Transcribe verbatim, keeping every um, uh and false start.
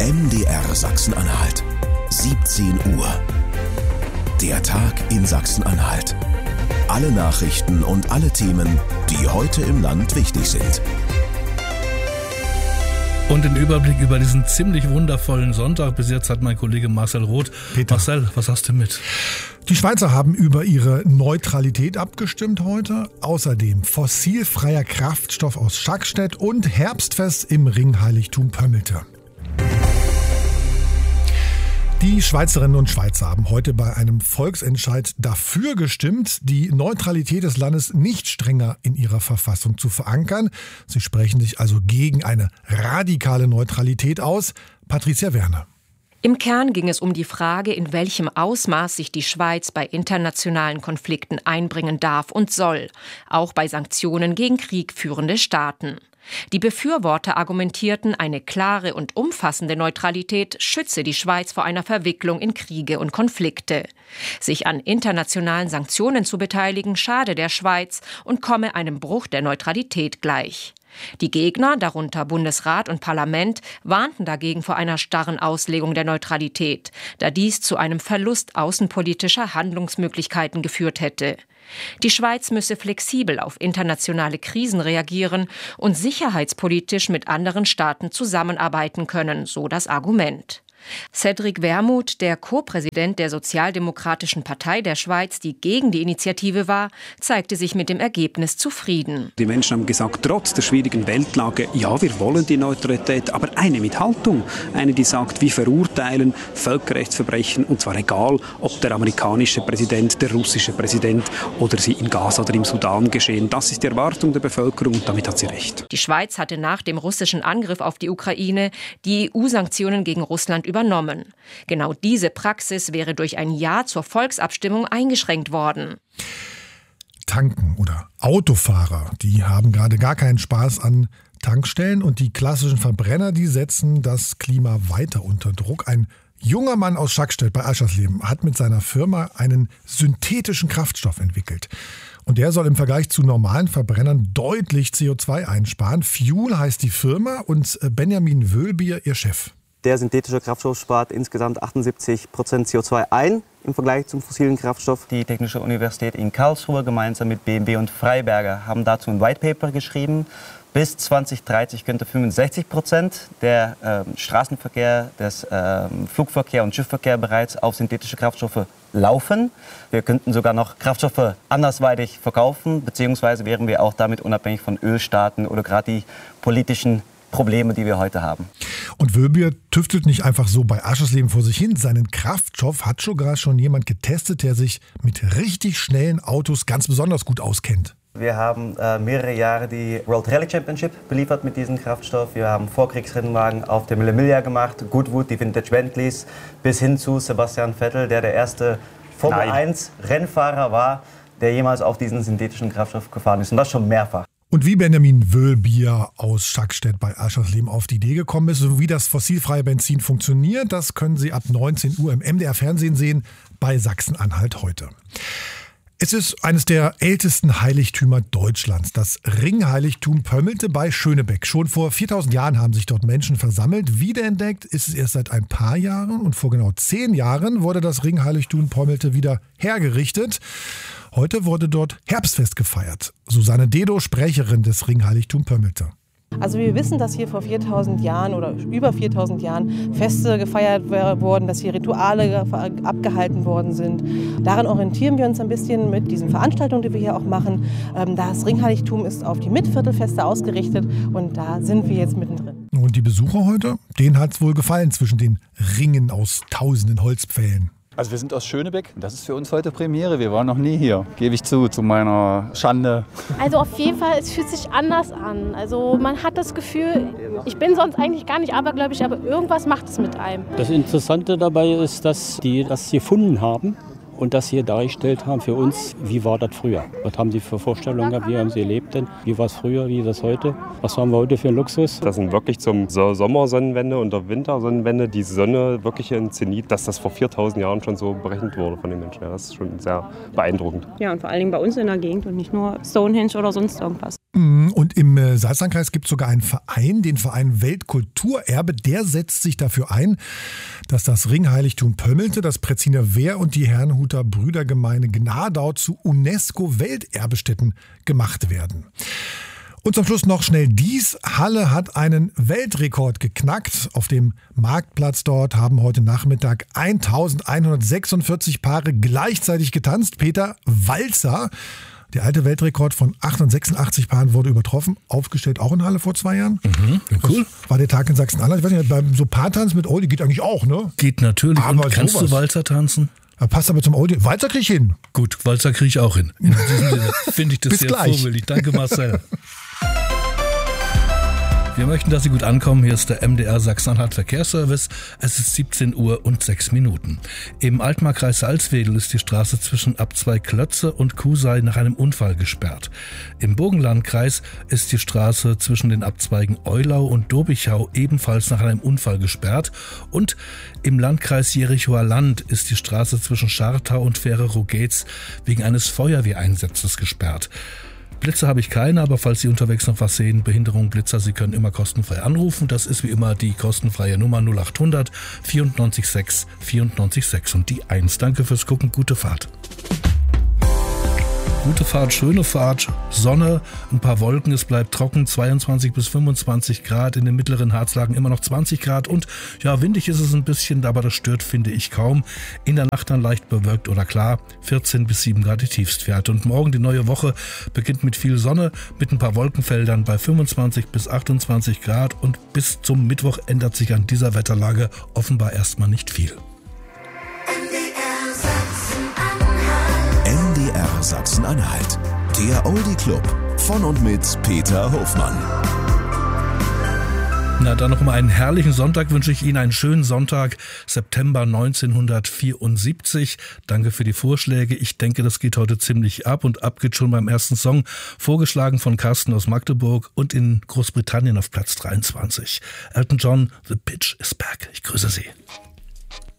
M D R Sachsen-Anhalt. siebzehn Uhr. Der Tag in Sachsen-Anhalt. Alle Nachrichten und alle Themen, die heute im Land wichtig sind. Und den Überblick über diesen ziemlich wundervollen Sonntag bis jetzt hat mein Kollege Marcel Roth. Peter. Marcel, was hast du mit? Die Schweizer haben über ihre Neutralität abgestimmt heute. Außerdem fossilfreier Kraftstoff aus Schackstedt und Herbstfest im Ringheiligtum Pömmelte. Die Schweizerinnen und Schweizer haben heute bei einem Volksentscheid dafür gestimmt, die Neutralität des Landes nicht strenger in ihrer Verfassung zu verankern. Sie sprechen sich also gegen eine radikale Neutralität aus. Patricia Werner. Im Kern ging es um die Frage, in welchem Ausmaß sich die Schweiz bei internationalen Konflikten einbringen darf und soll, auch bei Sanktionen gegen kriegführende Staaten. Die Befürworter argumentierten, eine klare und umfassende Neutralität schütze die Schweiz vor einer Verwicklung in Kriege und Konflikte. Sich an internationalen Sanktionen zu beteiligen, schade der Schweiz und komme einem Bruch der Neutralität gleich. Die Gegner, darunter Bundesrat und Parlament, warnten dagegen vor einer starren Auslegung der Neutralität, da dies zu einem Verlust außenpolitischer Handlungsmöglichkeiten geführt hätte. Die Schweiz müsse flexibel auf internationale Krisen reagieren und sicherheitspolitisch mit anderen Staaten zusammenarbeiten können, so das Argument. Cedric Wermuth, der Co-Präsident der Sozialdemokratischen Partei der Schweiz, die gegen die Initiative war, zeigte sich mit dem Ergebnis zufrieden. Die Menschen haben gesagt, trotz der schwierigen Weltlage, ja, wir wollen die Neutralität, aber eine mit Haltung. Eine, die sagt, wir verurteilen Völkerrechtsverbrechen, und zwar egal, ob der amerikanische Präsident, der russische Präsident oder sie in Gaza oder im Sudan geschehen. Das ist die Erwartung der Bevölkerung und damit hat sie recht. Die Schweiz hatte nach dem russischen Angriff auf die Ukraine die E U-Sanktionen gegen Russland übernommen. Genau diese Praxis wäre durch ein Ja zur Volksabstimmung eingeschränkt worden. Tanken oder Autofahrer, die haben gerade gar keinen Spaß an Tankstellen und die klassischen Verbrenner, die setzen das Klima weiter unter Druck. Ein junger Mann aus Schackstedt bei Aschersleben hat mit seiner Firma einen synthetischen Kraftstoff entwickelt. Und der soll im Vergleich zu normalen Verbrennern deutlich C O zwei einsparen. Fuel heißt die Firma und Benjamin Wölbier, ihr Chef. Der synthetische Kraftstoff spart insgesamt achtundsiebzig Prozent C O zwei ein im Vergleich zum fossilen Kraftstoff. Die Technische Universität in Karlsruhe gemeinsam mit B M W und Freiberger haben dazu ein White Paper geschrieben. Bis zwanzig dreißig könnte fünfundsechzig Prozent der äh, Straßenverkehr, des äh, Flugverkehr und Schiffverkehr bereits auf synthetische Kraftstoffe laufen. Wir könnten sogar noch Kraftstoffe andersweitig verkaufen, beziehungsweise wären wir auch damit unabhängig von Ölstaaten oder gerade die politischen Probleme, die wir heute haben. Und Wölbier tüftelt nicht einfach so bei Aschersleben vor sich hin. Seinen Kraftstoff hat sogar schon jemand getestet, der sich mit richtig schnellen Autos ganz besonders gut auskennt. Wir haben äh, mehrere Jahre die World Rally Championship beliefert mit diesem Kraftstoff. Wir haben Vorkriegsrennwagen auf der Mille Miglia gemacht, Goodwood, die Vintage Bentleys, bis hin zu Sebastian Vettel, der der erste Formel eins Rennfahrer war, der jemals auf diesen synthetischen Kraftstoff gefahren ist. Und das schon mehrfach. Und wie Benjamin Wölbier aus Schackstedt bei Aschersleben auf die Idee gekommen ist und wie das fossilfreie Benzin funktioniert, das können Sie ab neunzehn Uhr im M D R Fernsehen sehen bei Sachsen-Anhalt heute. Es ist eines der ältesten Heiligtümer Deutschlands, das Ringheiligtum Pömmelte bei Schönebeck. Schon vor viertausend Jahren haben sich dort Menschen versammelt. Wiederentdeckt ist es erst seit ein paar Jahren und vor genau zehn Jahren wurde das Ringheiligtum Pömmelte wieder hergerichtet. Heute wurde dort Herbstfest gefeiert. Susanne Dedo, Sprecherin des Ringheiligtum Pömmelte. Also wir wissen, dass hier vor viertausend Jahren oder über viertausend Jahren Feste gefeiert wurden, dass hier Rituale abgehalten worden sind. Daran orientieren wir uns ein bisschen mit diesen Veranstaltungen, die wir hier auch machen. Das Ringheiligtum ist auf die Mitviertelfeste ausgerichtet und da sind wir jetzt mittendrin. Und die Besucher heute, denen hat es wohl gefallen zwischen den Ringen aus tausenden Holzpfählen. Also wir sind aus Schönebeck, das ist für uns heute Premiere. Wir waren noch nie hier, gebe ich zu, zu meiner Schande. Also auf jeden Fall, es fühlt sich anders an. Also man hat das Gefühl, ich bin sonst eigentlich gar nicht abergläubig, aber irgendwas macht es mit einem. Das Interessante dabei ist, dass die das gefunden haben und das hier dargestellt haben für uns, wie war das früher. Was haben sie für Vorstellungen gehabt, wie haben sie erlebt denn, wie war es früher, wie ist das heute, was haben wir heute für einen Luxus. Das sind wirklich zum Sommersonnenwende und der Wintersonnenwende die Sonne wirklich in Zenit, dass das vor viertausend Jahren schon so berechnet wurde von den Menschen. Ja, das ist schon sehr beeindruckend. Ja, und vor allen Dingen bei uns in der Gegend und nicht nur Stonehenge oder sonst irgendwas. Und im Salzlandkreis gibt es sogar einen Verein, den Verein Weltkulturerbe. Der setzt sich dafür ein, dass das Ringheiligtum Pömmelte, das Pretziner Wehr und die Herrnhuter Brüdergemeine Gnadau zu UNESCO-Welterbestätten gemacht werden. Und zum Schluss noch schnell dies. Halle hat einen Weltrekord geknackt. Auf dem Marktplatz dort haben heute Nachmittag eintausendeinhundertsechsundvierzig Paare gleichzeitig getanzt. Peter Walzer, der alte Weltrekord von achthundertsechsundachtzig Paaren, wurde übertroffen. Aufgestellt auch in Halle vor zwei Jahren. Mhm, cool. Das war der Tag in Sachsen-Anhalt. Ich weiß nicht, beim so Paartanz mit Oldie geht eigentlich auch, ne? Geht natürlich. Aber und kannst sowas. du Walzer tanzen? Da passt aber zum Oldie. Walzer krieg ich hin. Gut, Walzer krieg ich auch hin. In diesem Sinne finde ich das Bis sehr gleich. vorbildlich. Danke, Marcel. Wir möchten, dass Sie gut ankommen. Hier ist der M D R Sachsen-Anhalt Verkehrsservice. Es ist siebzehn Uhr und sechs Minuten. Im Altmarkkreis Salzwedel ist die Straße zwischen Abzweig Klötze und Kusei nach einem Unfall gesperrt. Im Burgenlandkreis ist die Straße zwischen den Abzweigen Eulau und Dobichau ebenfalls nach einem Unfall gesperrt. Und im Landkreis Jerichower Land ist die Straße zwischen Schartau und Fähre-Rogetz wegen eines Feuerwehreinsatzes gesperrt. Blitzer habe ich keine, aber falls Sie unterwegs noch was sehen, Behinderung, Blitzer, Sie können immer kostenfrei anrufen. Das ist wie immer die kostenfreie Nummer null acht hundert vierundneunzig sechs vierundneunzig sechs und die eins. Danke fürs Gucken, gute Fahrt. Gute Fahrt, schöne Fahrt, Sonne, ein paar Wolken, es bleibt trocken, zweiundzwanzig bis fünfundzwanzig Grad, in den mittleren Harzlagen immer noch zwanzig Grad und ja, windig ist es ein bisschen, aber das stört, finde ich, kaum. In der Nacht dann leicht bewölkt oder klar, vierzehn bis sieben Grad die Tiefstwerte. Und morgen die neue Woche beginnt mit viel Sonne, mit ein paar Wolkenfeldern bei fünfundzwanzig bis achtundzwanzig Grad und bis zum Mittwoch ändert sich an dieser Wetterlage offenbar erstmal nicht viel. M D R Sachsen-Anhalt. Der Oldie Club von und mit Peter Hofmann. Na, dann noch mal einen herrlichen Sonntag wünsche ich Ihnen, einen schönen Sonntag, September neunzehnhundertvierundsiebzig. Danke für die Vorschläge. Ich denke, das geht heute ziemlich ab und ab geht schon beim ersten Song, vorgeschlagen von Carsten aus Magdeburg und in Großbritannien auf Platz dreiundzwanzig. Elton John, The Pitch is Back. Ich grüße Sie.